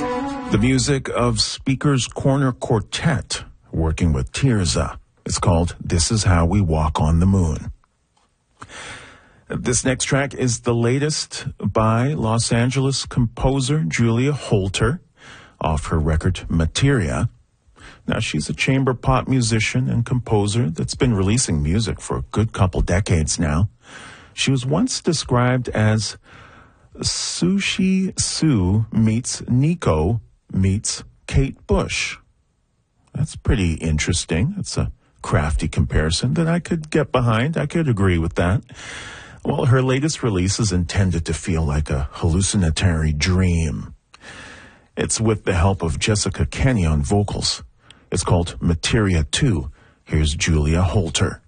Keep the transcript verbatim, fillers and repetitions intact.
The music of Speaker's Corner Quartet, working with Tirza. It's called This Is How We Walk on the Moon. This next track is the latest by Los Angeles composer Julia Holter off her record Materia. Now, she's a chamber pop musician and composer that's been releasing music for a good couple decades now. She was once described as Sushi Sue meets Nico meets Kate Bush. That's pretty interesting. It's a crafty comparison that I could get behind. I could agree with that. Well, her latest release is intended to feel like a hallucinatory dream. It's with the help of Jessica Kenny on vocals. It's called Materia two. Here's Julia Holter.